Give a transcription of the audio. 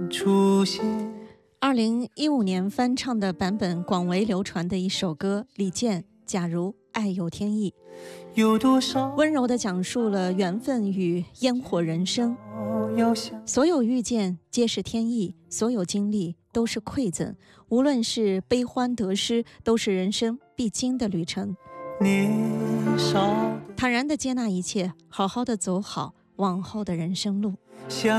出现。 2015年翻唱的版本广为流传的一首歌，李健《假如爱有天意》， 有多少温柔地讲述了缘分与烟火人生。所有遇见皆是天意，所有经历都是馈赠，无论是悲欢得失，都是人生必经的旅程。 年少坦然地接纳一切，好好的走好往后的人生路。